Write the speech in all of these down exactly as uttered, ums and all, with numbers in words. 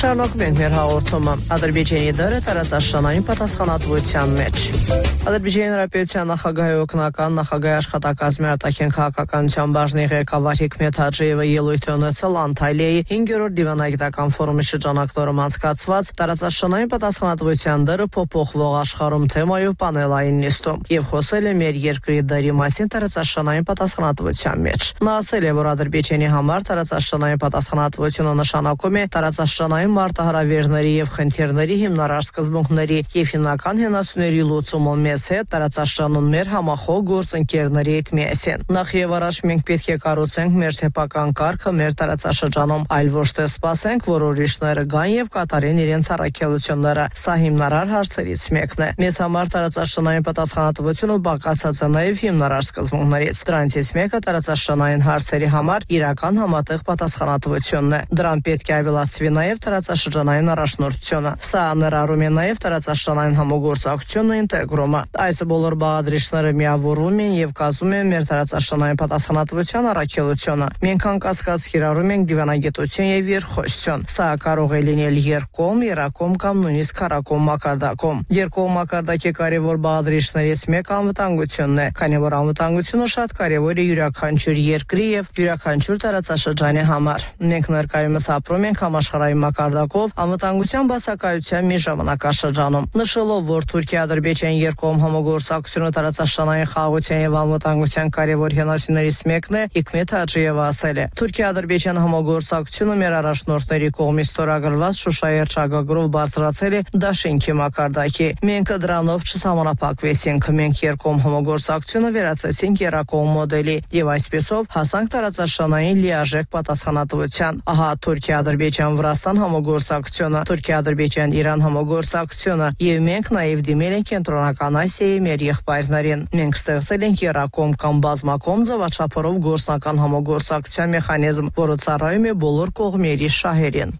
Շարունակում ենք մեր հաղորդումը։ Ադրբեջանի դերը տարածաշրջանային պատասխանատվության մեջ։ Ադրբեջանի Հանրապետության նախագահի օգնական նախագահի աշխատակազմի արտաքին քաղաքականության բաժնի ղեկավար Հիկմետ Հաջիևը ելույթ է ունեցել Անտալիայի հինգերորդ դիվանագիտական ֆորումի շրջանակներում անցկացված տարածաշրջանային պատասխանատվության դերը փոփոխվող աշխարհում թեմայով պանելային նիստում եւ խոսել է մեր երկրի դերի մասին տարածաշրջանային պատասխանատվության մեջ։ Նա ասել է, որ Ադրբեջանի համար տարածաշրջանային պատասխանատվությունը նշանակում է տարածաշրջանային մարտահրավերների եւ խնդիրների հիմնարար սկզբունքների եւ հիմնական հենասյուների լուծումը մեզ հետ տարածաշրջանում մեր համախոհ գործընկերների հետ միասին։ Նախ եւ առաջ մենք պետք է կառուցենք մեր սեփական կարգը մեր տարածաշրջանում, այլ ոչ թե սպասենք, որ ուրիշները գան եւ կատարեն իրենց առաքելությունները։ Սա հիմնարար հարցերից մեկն է։ Մեզ համար տարածաշրջանային պատասխանատվությունը բաղկացած է նաեւ հիմնարար սկզբունքներից։ Դրանցից մեկը տարածաշրջանային հարցերի համար իրական համատեղ պատասխանատվությունն է։ Դրան պետք է ավելացվի նաեւ տարածաշրջանային առաջնորդությունը։ Սա ներառում է նաև տարածաշրջանային համագործակցությունն ու ինտեգրումը։ Այս բոլոր բաղադրիչները միավորվում են եւ կազմում են մեր տարածաշրջանային պատասխանատվության առաքելությունը։ Մենք անկասկած կիրառում ենք դիվանագիտություն եւ երկխոսություն։ Սա կարող է լինել երկկողմ, երակողմ կամ նույնիսկ քառակողմ մակարդակում։ Երկկողմ մակարդակի կարևոր բաղադրիչներից մեկը անվտանգությունն է, քանի որ անվտանգությունը շատ կարևոր է յուրաքանչյուր երկրի եւ յուրաքանչյուր տարածաշրջանի համար։ Մենք ներկայումս ապրում ենք համաշխարհային մակարդակով անվտանգության բացակայության մի ժամանակաշրջանում։ Նշելով, որ Թուրքիա-Ադրբեջան երկկողմ համագործակցությունը տարածաշրջանային խաղաղության եւ անվտանգության կարևոր հենասյուներից մեկն է, Հիկմետ Հաջիևը ասել է. Թուրքիա-Ադրբեջան համագործակցությունը մեր առաջնորդների կողմից ստորագրված Շուշայի հռչակագրով բարձրացել է դաշինքի մակարդակի։ Մենք դրանով չսահմանափակվեցինք, մենք երկկողմ համագործակցությունը վերածեցինք երակողմ մոդելի եւ այսպեսով հասանք տարածաշրջանային լիարժեք պատասխանատվության։ Ահա Թուրքիա-Ադրբեջան Վրաստան համագործակցությունը, Թուրքիա-Ադրբեջան-Իրան համագործակցությունը եւ մենք նաեւ դիմել ենք Կենտրոնական Ասիայի մեր եղբայրներին։ Մենք ստեղծել ենք երակողմ կամ բազմակողմ ձևաչափերով գործնական համագործակցության մեխանիզմ, որը ծառայում է բոլոր կողմերի շահերին։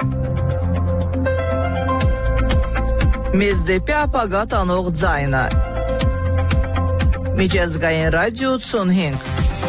Մեզ դեպի ապագա տանող ձայնը։ Միջազգային ռադիո ութսունհինգ։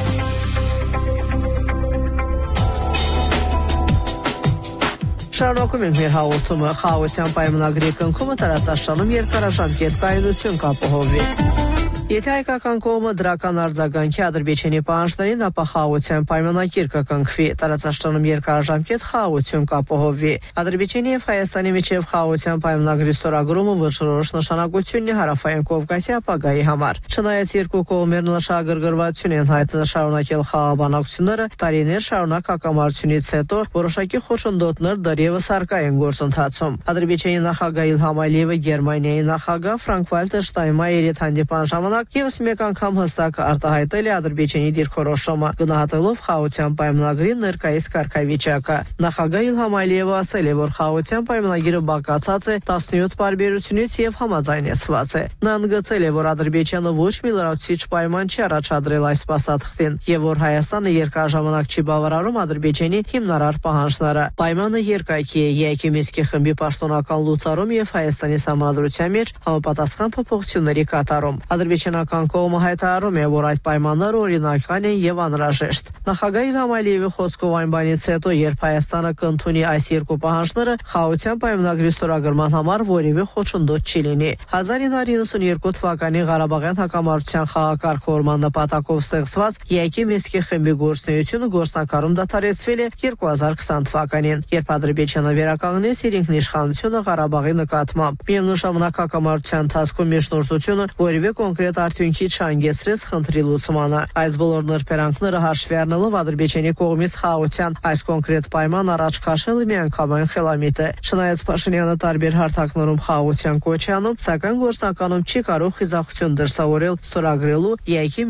Շարունակում ենք մեր հաղորդումը։ Խաղաղության պայմանագրի կնքումը տարածաշրջանում երկարաժամկետ կայունություն կապահովի։ Եթե հայկական կողմը դրական արձագանքի Ադրբեջանի պահանջներին, ապա խաղաղության պայմանագիր կկնքվի, տարածաշրջանում երկարաժամկետ խաղաղություն կապահովվի։ Ադրբեջանի եւ Հայաստանի միջև խաղաղության պայմանագրի ստորագրումը վճռորոշ նշանակություն ունի Հարավային Կովկասի ապագայի համար։ Չնայած երկու կողմերն նշագրգռվածություն են հայտնել շարունակել խաղաղաբանակցությունները, տարիներ շարունակ հակամարտությունից հետո որոշակի խոչընդոտներ դեռևս առկա են գործընթացում։ Ադրբեջանի նախագահ Իլհամ Ալիևը Գերմանիայի նախագահ Ֆրանկ-Վալտեր Շտայնմայերի հետ հանդիպման ժամանակ եւս մեկ անգամ հստակ արտահայտել է Ադրբեջանի դիրքորոշումը, գնահատելով խաղաղության պայմանագրի ներկայիս կարգավիճակը։ Նախագահ Իլհամ Ալիևը ասել է, որ խաղաղության պայմանագիրը բաղկացած է տասնյոթ պարբերությունից եւ համաձայնեցված է։ Նա ընդգծել է, որ Ադրբեջանը ոչ մի լրացուցիչ պայման չի առաջադրել այս փաստաթղթին եւ որ Հայաստանը երկարաժամանակ չի բավարարում Ադրբեջանի հիմնարար պահանջները։ Պայմանը երկայքի է ԵԱՀԿ Մինսկի խմբի պաշտոնական լուծարում եւ Հայաստանի համանդրության մեջ համապատասխան փոփոխությունների կատարում։ Ադրբեջանական կողմը հայտարարում է, որ այդ պայմանները օրինական են եւ անհրաժեշտ։ Նախագահ Իլհամ Ալիևի խոսքով այն բանից հետո, երբ Հայաստանը կընդունի այս երկու պահանջները, խաղաղության պայմանագրի ստորագրման համար որևէ խոչընդոտ չի լինի։ հազար ինը հարյուր իննսունյոթ թվականի Ղարաբաղյան հակամարտության խաղակարգավորման նպատակով ստեղծված ԵԱՀԿ Մինսկի խմբի գործունեությունը գործնականում դադարեցվել է երկու հազար քսան թվականին, երբ Ադրբեջանը վերականգնեց իր ինքնիշխանությունը Ղարաբաղի նկատմամբ։ Միևնույն ժամանակ հակամարտության ընթացքում միջնորդությունը որևէ կոնկրետ արդյունքի չհանգեցրեց խնդրի լուծմանը։ Այս բոլոր նրբերանգները հաշվի առնելով Ադրբեջանի կողմից խաղաղության այս կոնկրետ պայման առաջ քաշելը միանգամայն խելամիտ է։ Չնայած Փաշինյանը տարբեր հարթակներում խաղաղության կոչ է անում, սակայն գործնականում չի կարող խիզախություն դրսևորել ստորագրելու ԵԱՀԿ